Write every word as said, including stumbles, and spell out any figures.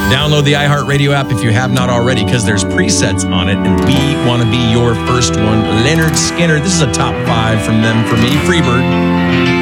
Download the iHeartRadio app if you have not already, because there's presets on it, and we want to be your first one. Leonard Skinner, this is a top five from them for me. Freebird.